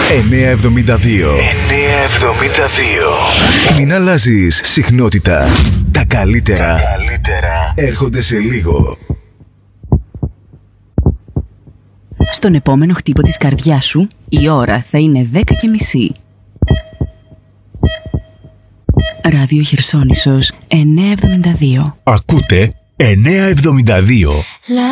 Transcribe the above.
972. Μην αλλάζεις συχνότητα. Τα καλύτερα έρχονται σε λίγο. Στον επόμενο χτύπο της καρδιάς σου, η ώρα θα είναι 10:30. Ράδιο Χερσόνησος 972. Ακούτε 972.